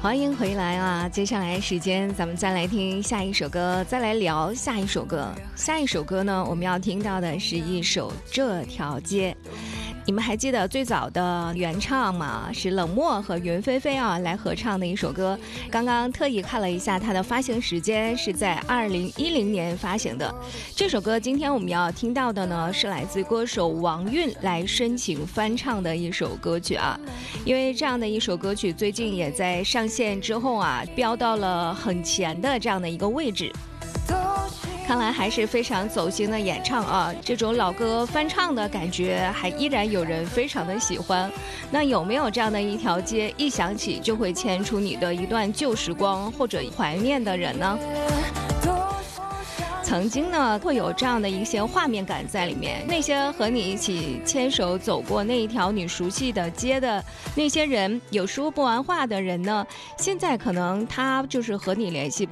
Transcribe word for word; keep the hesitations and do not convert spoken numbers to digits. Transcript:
欢迎回来啊！接下来时间咱们再来听下一首歌，再来聊下一首歌。下一首歌呢，我们要听到的是一首《这条街》。你们还记得最早的原唱吗？是冷漠和云飞飞啊来合唱的一首歌。刚刚特意看了一下它的发行时间，是在二零一零年发行的。这首歌今天我们要听到的呢，是来自歌手王韵来深情翻唱的一首歌曲啊。因为这样的一首歌曲最近也在上线之后啊，飙到了很前的这样的一个位置。看来还是非常走心的演唱啊，这种老歌翻唱的感觉还依然有人非常的喜欢。那有没有这样的一条街，一想起就会牵出你的一段旧时光或者怀念的人呢？曾经呢，会有这样的一些画面感在里面，那些和你一起牵手走过那一条你熟悉的街的那些人，有说不完话的人呢，现在可能他就是和你联系